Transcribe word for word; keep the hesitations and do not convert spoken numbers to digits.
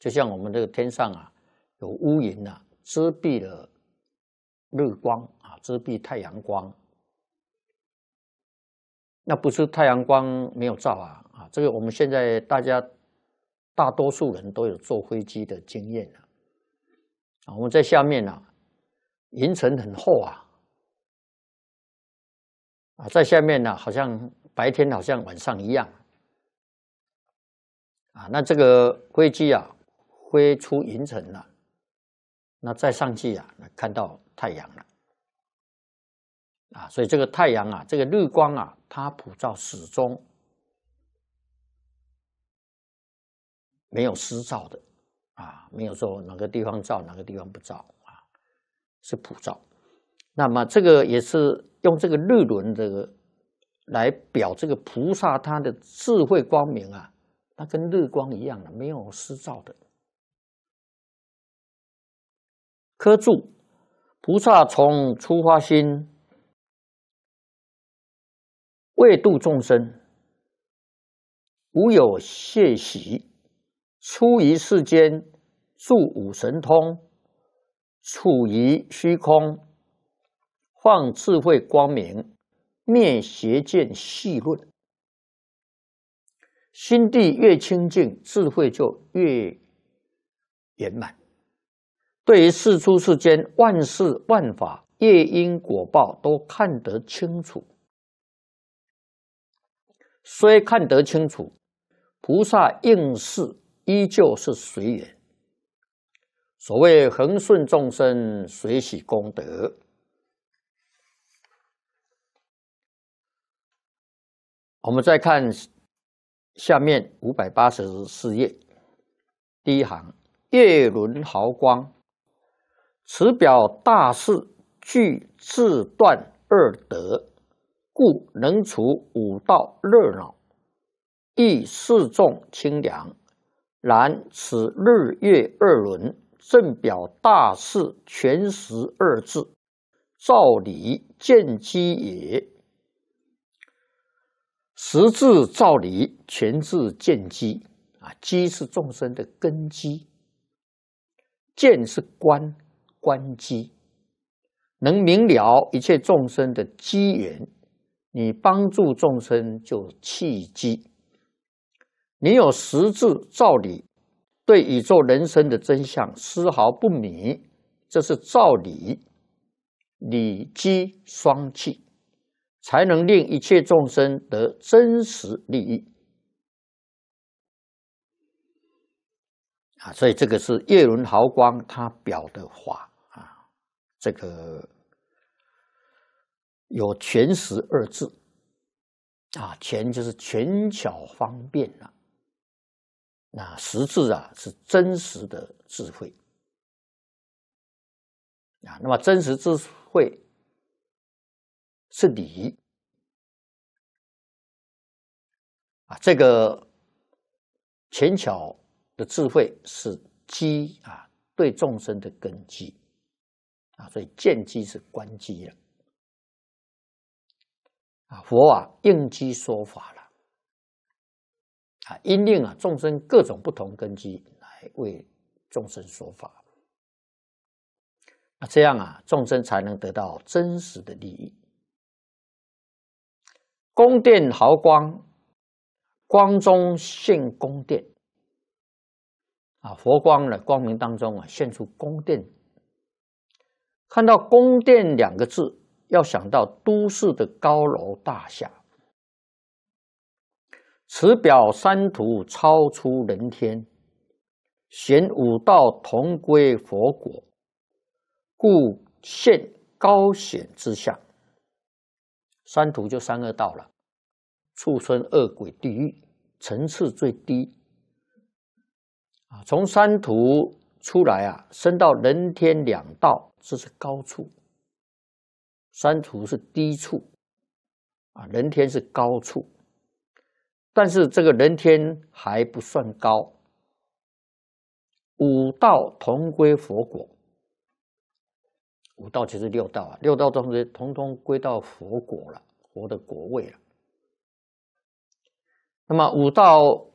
就像我们这个天上啊，有乌云啊，遮蔽了日光啊，遮蔽太阳光。那不是太阳光没有照啊啊！这个我们现在大家大多数人都有坐飞机的经验了啊。我们在下面啊，云层很厚啊啊，在下面呢，好像白天好像晚上一样啊。那这个飞机啊，飞出云层了，那再上去啊，看到太阳了。啊，所以这个太阳啊，这个日光啊，它普照始终没有失照的啊，没有说哪个地方照哪个地方不照啊，是普照。那么这个也是用这个日轮这个来表这个菩萨他的智慧光明啊，它跟日光一样的，没有失照的。科注：菩萨从出发心，为度众生，无有懈息，出于世间，住五神通，处于虚空，放智慧光明，灭邪见细论。心地越清净，智慧就越圆满。对于世出世间万事万法、业因果报都看得清楚。虽看得清楚，菩萨应事依旧是随缘。所谓恒顺众生，随喜功德。我们再看下面五百八十四页第一行：月轮毫光，此表大事具自断二德，故能除五道热闹，亦示众清凉。然此日月二轮，正表大事全实二字，照理见机也。实质照理，全智见机啊，机是众生的根基，见是观观机，能明了一切众生的机缘，你帮助众生就契机。你有实质照理，对宇宙人生的真相丝毫不迷，这是照理理机双契，才能令一切众生得真实利益啊！所以这个是月轮毫光它表的法啊，这个有全实二字啊，全就是权巧方便啊，那实质啊是真实的智慧啊。那么真实智慧是理啊，这个权巧的智慧是机啊，对众生的根基啊，所以见机是观机了啊。佛啊应机说法了啊，因应啊众生各种不同根基来为众生说法啊，这样啊众生才能得到真实的利益。宫殿毫光，光中现宫殿啊，佛光的光明当中啊，现出宫殿。看到宫殿两个字，要想到都市的高楼大厦。此表三途超出人天，显五道同归佛果，故现高显之相。三途就三恶道了，畜生、恶鬼、地狱，层次最低啊。从三途出来啊，升到人天两道，这是高处；三途是低处啊，人天是高处。但是这个人天还不算高，五道同归佛果。五道就是六道啊，六道中间统统归到佛果了，佛的果位了。那么五道